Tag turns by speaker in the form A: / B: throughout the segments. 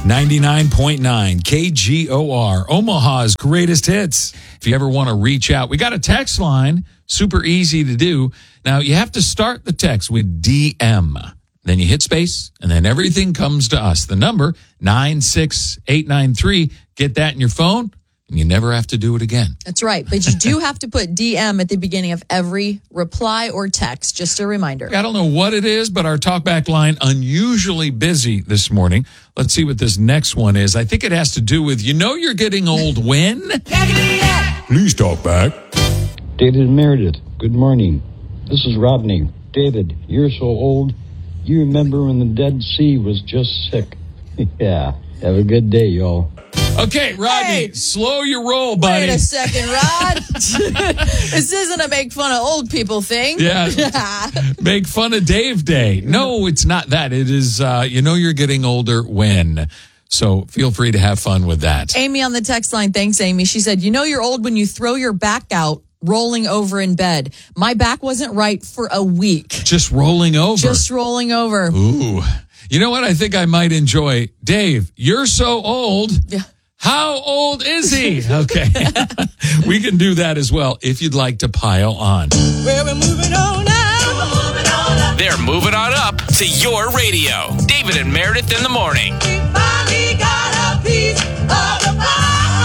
A: 99.9 KGOR, Omaha's greatest hits. If you ever want to reach out, we got a text line, super easy to do. Now, you have to start the text with DM. Then you hit space, and then everything comes to us. The number, 96893. Get that in your phone, and you never have to do it again.
B: That's right. But you do have to put DM at the beginning of every reply or text. Just a reminder.
A: I don't know what it is, but our talkback line unusually busy this morning. Let's see what this next one is. I think it has to do with, you're getting old when? Please talk back.
C: David and Meredith, good morning. This is Rodney. David, you're so old. You remember when the Dead Sea was just sick. Yeah. Have a good day, y'all.
A: Okay, Rodney, slow your roll, buddy.
B: Wait a second, Rod. This isn't a make fun of old people thing.
A: Yeah. Make fun of Dave Day. No, it's not that. It is, you're getting older when. So feel free to have fun with that.
B: Amy on the text line. Thanks, Amy. She said, you're old when you throw your back out rolling over in bed. My back wasn't right for a week.
A: Just rolling over.
B: Just rolling over.
A: Ooh. You know what I think I might enjoy? Dave, you're so old.
B: Yeah.
A: How old is he? Okay. We can do that as well if you'd like to pile on.
D: Well, we're moving on now.
E: They're moving on up to your radio. David and Meredith in the morning.
D: We finally got a piece of the pie.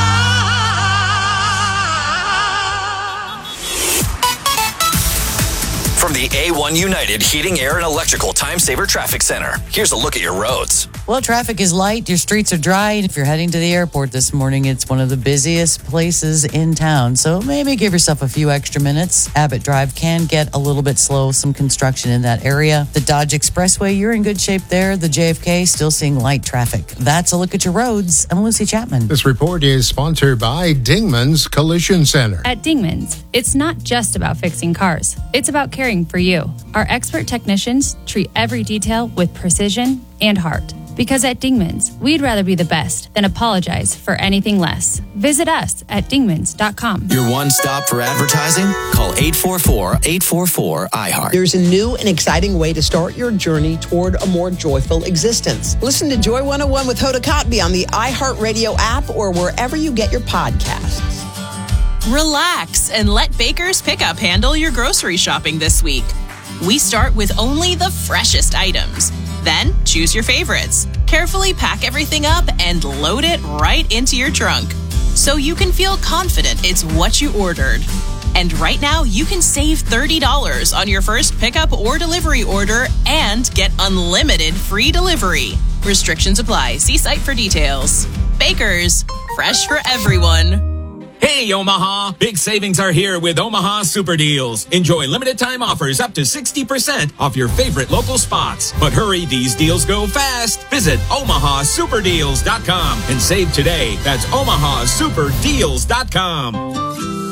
E: From the A1 United Heating, Air, and Electrical Time Saver Traffic Center, here's a look at your roads.
F: Well, traffic is light. Your streets are dry. If you're heading to the airport this morning, it's one of the busiest places in town. So maybe give yourself a few extra minutes. Abbott Drive can get a little bit slow. Some construction in that area. The Dodge Expressway, you're in good shape there. The JFK, still seeing light traffic. That's a look at your roads. I'm Lucy Chapman.
G: This report is sponsored by Dingman's Collision Center.
H: At Dingman's, it's not just about fixing cars. It's about caring for you. Our expert technicians treat every detail with precision and heart. Because at Dingman's, we'd rather be the best than apologize for anything less. Visit us at dingmans.com.
E: Your one stop for advertising? Call 844-844-iHeart.
I: There's a new and exciting way to start your journey toward a more joyful existence. Listen to Joy 101 with Hoda Kotb on the iHeartRadio app or wherever you get your podcasts.
J: Relax and let Baker's Pickup handle your grocery shopping this week. We start with only the freshest items. Then choose your favorites. Carefully pack everything up and load it right into your trunk so you can feel confident it's what you ordered. And right now, you can save $30 on your first pickup or delivery order and get unlimited free delivery. Restrictions apply. See site for details. Baker's, fresh for everyone.
K: Hey, Omaha! Big savings are here with Omaha Super Deals. Enjoy limited time offers up to 60% off your favorite local spots. But hurry, these deals go fast. Visit OmahaSuperDeals.com and save today. That's OmahaSuperDeals.com.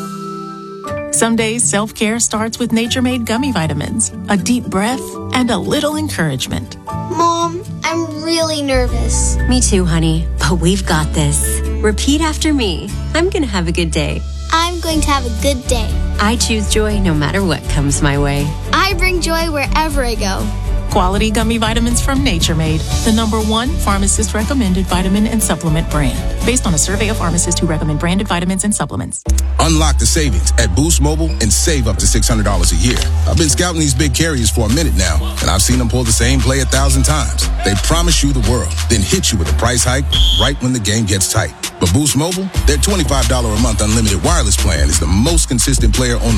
L: Some days self-care starts with Nature-Made gummy vitamins, a deep breath, and a little encouragement.
M: Mom, I'm really nervous.
N: Me too, honey, but we've got this. Repeat after me. I'm going to have a good day.
M: I'm going to have a good day.
N: I choose joy no matter what comes my way.
M: I bring joy wherever I go.
L: Quality gummy vitamins from Nature Made, the #1 pharmacist-recommended vitamin and supplement brand. Based on a survey of pharmacists who recommend branded vitamins and supplements.
O: Unlock the savings at Boost Mobile and save up to $600 a year. I've been scouting these big carriers for a minute now, and I've seen them pull the same play 1,000 times. They promise you the world, then hit you with a price hike right when the game gets tight. But Boost Mobile, their $25 a month unlimited wireless plan is the most consistent player on the